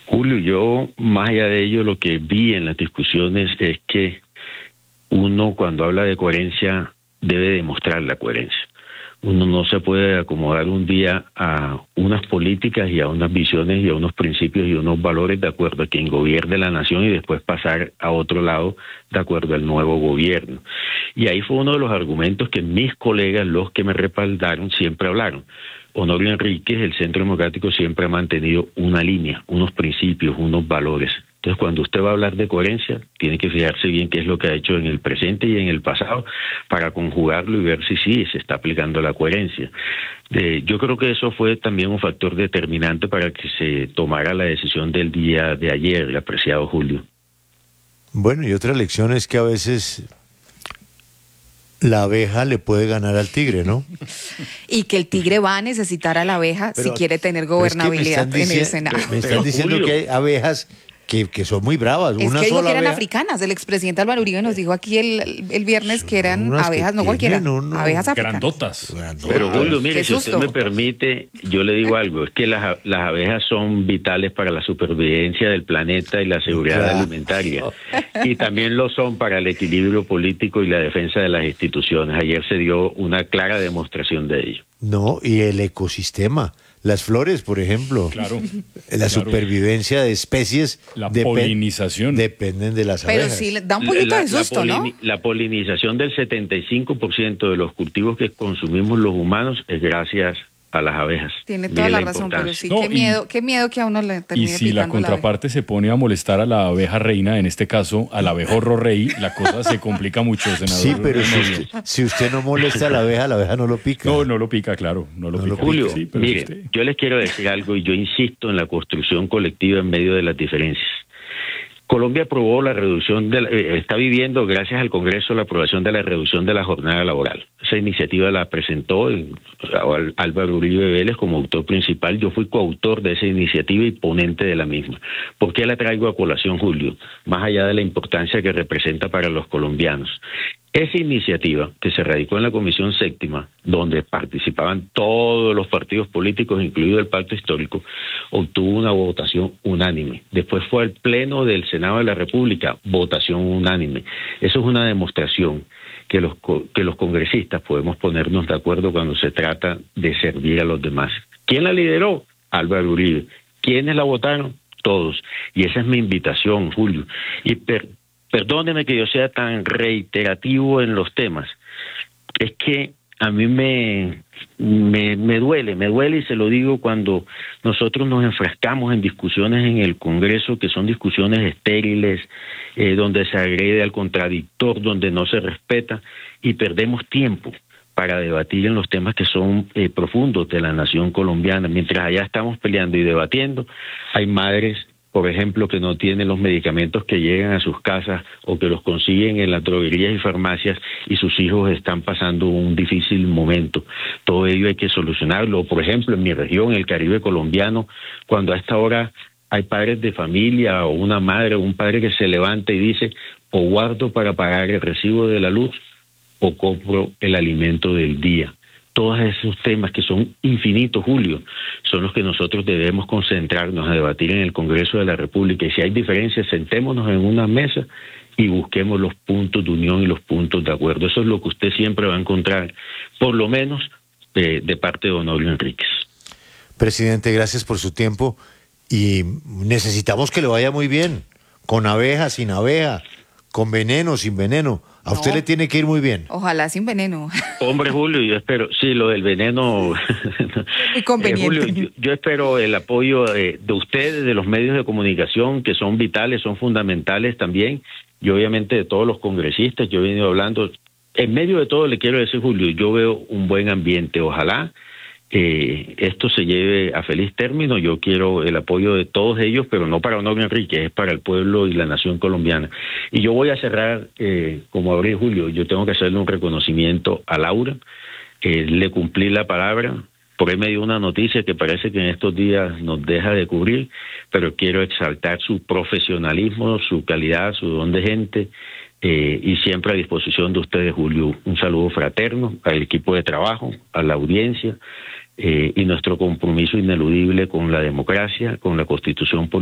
Julio, yo más allá de ello lo que vi en las discusiones es que uno cuando habla de coherencia debe demostrar la coherencia. Uno no se puede acomodar un día a unas políticas y a unas visiones y a unos principios y unos valores de acuerdo a quien gobierne la nación y después pasar a otro lado de acuerdo al nuevo gobierno. Y ahí fue uno de los argumentos que mis colegas, los que me respaldaron, siempre hablaron. Honorio Enríquez, el Centro Democrático, siempre ha mantenido una línea, unos principios, unos valores. Entonces, cuando usted va a hablar de coherencia, tiene que fijarse bien qué es lo que ha hecho en el presente y en el pasado para conjugarlo y ver si sí se está aplicando la coherencia. Yo creo que eso fue también un factor determinante para que se tomara la decisión del día de ayer, el apreciado Julio. Bueno, y otra lección es que a veces la abeja le puede ganar al tigre, ¿no? Y que el tigre va a necesitar a la abeja si quiere tener gobernabilidad en el Senado. Me están diciendo que hay abejas que son muy bravas. Es una que dijo sola que eran abeja, africanas. El expresidente Álvaro Uribe nos dijo aquí el viernes que eran unas abejas, que no cualquiera, tienen abejas africanas. Grandotas. Pero Julio, mire, Qué si usted susto. me permite, yo le digo algo, es que las abejas son vitales para la supervivencia del planeta y la seguridad Claro. alimentaria. Y también lo son para el equilibrio político y la defensa de las instituciones. Ayer se dio una clara demostración de ello. No, y el ecosistema. Las flores, por ejemplo. Claro. La claro. supervivencia de especies La polinización. dependen de las Pero abejas. sí, da un poquito de susto, ¿no? La polinización del 75% de los cultivos que consumimos los humanos es gracias a las abejas. Tiene Mire toda la razón, pero importancia. sí, No, qué miedo que a uno le Y termine si la picando la abeja. contraparte se pone a molestar a la abeja reina, en este caso al abejorro rey, la cosa se complica mucho, senador. Sí, pero Honorio. si usted no molesta a la abeja no lo pica. No, no lo pica, claro, no lo pica. Julio, Sí, pero mire, usted- yo les quiero decir algo y yo insisto en la construcción colectiva en medio de las diferencias. Colombia aprobó la reducción está viviendo gracias al Congreso la aprobación de la reducción de la jornada laboral. Esa iniciativa la presentó Álvaro Uribe Vélez como autor principal. Yo fui coautor de esa iniciativa y ponente de la misma. ¿Por qué la traigo a colación, Julio? Más allá de la importancia que representa para los colombianos. Esa iniciativa que se radicó en la Comisión Séptima, donde participaban todos los partidos políticos, incluido el Pacto Histórico, obtuvo una votación unánime. Después fue al Pleno del Senado de la República, votación unánime. Eso es una demostración que los congresistas podemos ponernos de acuerdo cuando se trata de servir a los demás. ¿Quién la lideró? Álvaro Uribe. ¿Quiénes la votaron? Todos. Y esa es mi invitación, Julio. Y perdóneme que yo sea tan reiterativo en los temas. Es que a mí me duele y se lo digo cuando nosotros nos enfrascamos en discusiones en el Congreso que son discusiones estériles, donde se agrede al contradictor, donde no se respeta y perdemos tiempo para debatir en los temas que son profundos de la nación colombiana. Mientras allá estamos peleando y debatiendo, hay madres, por ejemplo, que no tienen los medicamentos que llegan a sus casas o que los consiguen en las droguerías y farmacias y sus hijos están pasando un difícil momento. Todo ello hay que solucionarlo. Por ejemplo, en mi región, el Caribe colombiano, cuando a esta hora hay padres de familia o una madre o un padre que se levanta y dice o guardo para pagar el recibo de la luz o compro el alimento del día. Todos esos temas que son infinitos, Julio, son los que nosotros debemos concentrarnos a debatir en el Congreso de la República. Y si hay diferencias, sentémonos en una mesa y busquemos los puntos de unión y los puntos de acuerdo. Eso es lo que usted siempre va a encontrar, por lo menos de parte de Honorio Enríquez. Presidente, gracias por su tiempo y necesitamos que le vaya muy bien, con abeja, sin abeja, con veneno, sin veneno. A usted No. le tiene que ir muy bien. Ojalá sin veneno. Hombre, Julio, yo espero, sí, lo del veneno. Muy conveniente. Julio, yo espero el apoyo de ustedes, de los medios de comunicación, que son vitales, son fundamentales también, y obviamente de todos los congresistas. Yo he venido hablando, en medio de todo le quiero decir, Julio, yo veo un buen ambiente. Ojalá esto se lleve a feliz término. Yo quiero el apoyo de todos ellos, pero no para Honorio Enríquez, es para el pueblo y la nación colombiana. Y yo voy a cerrar, como hablé, Julio, yo tengo que hacerle un reconocimiento a Laura. Le cumplí la palabra. Por ahí me dio una noticia que parece que en estos días nos deja de cubrir, pero quiero exaltar su profesionalismo, su calidad, su don de gente, y siempre a disposición de ustedes, Julio. Un saludo fraterno al equipo de trabajo, a la audiencia, y nuestro compromiso ineludible con la democracia, con la Constitución política.